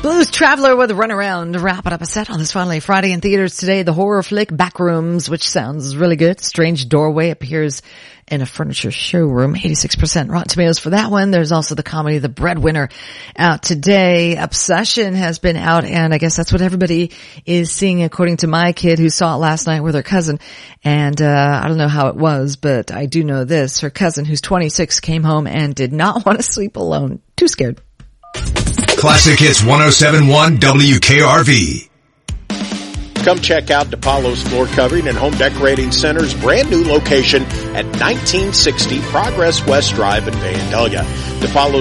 Blues Traveler with a Runaround, wrapping up a set on this finally Friday in theaters today. The horror flick Backrooms, which sounds really good. Strange doorway appears in a furniture showroom. 86% Rotten Tomatoes for that one. There's also the comedy The Breadwinner out today. Obsession has been out, and I guess that's what everybody is seeing, according to my kid who saw it last night with her cousin. And I don't know how it was, but I do know this. Her cousin, who's 26, came home and did not want to sleep alone. Too scared. Classic Hits 107.1 WKRV. Come check out DePaulo's Floor Covering and Home Decorating Center's brand new location at 1960 Progress West Drive in Vandalia. DePaulo's